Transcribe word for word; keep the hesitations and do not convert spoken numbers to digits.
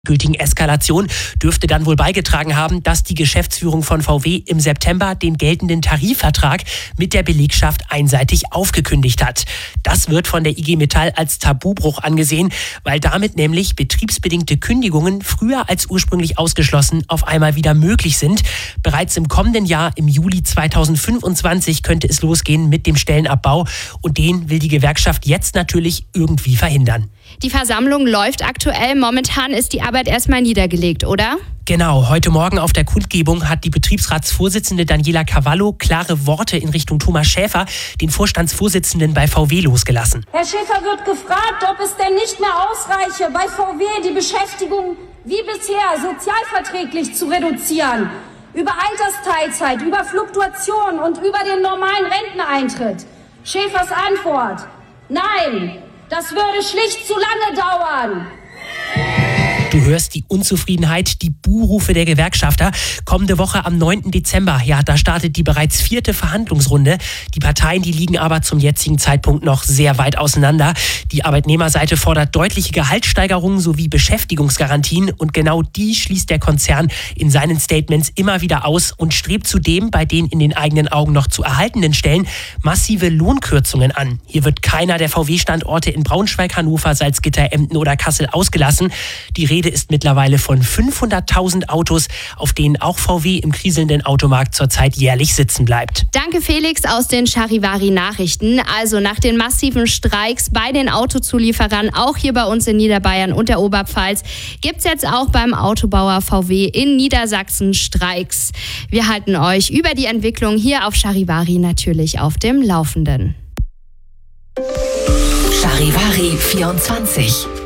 gültigen Eskalation dürfte dann wohl beigetragen haben, dass die Geschäftsführung von V W im September den geltenden Tarifvertrag mit der Belegschaft einseitig aufgekündigt hat. Das wird von der I G Metall als Tabubruch angesehen, weil damit nämlich betriebsbedingte Kündigungen früher als ursprünglich ausgeschlossen auf einmal wieder möglich sind. Bereits im kommenden Jahr, im Juli zweitausendfünfundzwanzig, könnte es losgehen mit dem Stellenabbau und den will die Gewerkschaft jetzt natürlich irgendwie verhindern. Die Versammlung läuft aktuell. Momentan ist die Arbeit erstmal niedergelegt, oder? Genau, heute Morgen auf der Kundgebung hat die Betriebsratsvorsitzende Daniela Cavallo klare Worte in Richtung Thomas Schäfer, den Vorstandsvorsitzenden bei V W, losgelassen. Herr Schäfer wird gefragt, ob es denn nicht mehr ausreiche, bei V W die Beschäftigung wie bisher sozialverträglich zu reduzieren. Über Altersteilzeit, über Fluktuation und über den normalen Renteneintritt. Schäfers Antwort: Nein, das würde schlicht zu lange dauern. Du hörst die Unzufriedenheit, die Buhrufe der Gewerkschafter. Kommende Woche am neunten Dezember, ja, da startet die bereits vierte Verhandlungsrunde. Die Parteien, die liegen aber zum jetzigen Zeitpunkt noch sehr weit auseinander. Die Arbeitnehmerseite fordert deutliche Gehaltssteigerungen sowie Beschäftigungsgarantien. Und genau die schließt der Konzern in seinen Statements immer wieder aus und strebt zudem bei den in den eigenen Augen noch zu erhaltenen Stellen massive Lohnkürzungen an. Hier wird keiner der V W-Standorte in Braunschweig, Hannover, Salzgitter, Emden oder Kassel ausgelassen. Die Rede ist mittlerweile von fünfhunderttausend Autos, auf denen auch V W im kriselnden Automarkt zurzeit jährlich sitzen bleibt. Danke Felix aus den Charivari-Nachrichten. Also nach den massiven Streiks bei den Autozulieferern, auch hier bei uns in Niederbayern und der Oberpfalz, gibt es jetzt auch beim Autobauer V W in Niedersachsen Streiks. Wir halten euch über die Entwicklung hier auf Charivari natürlich auf dem Laufenden. Charivari vierundzwanzig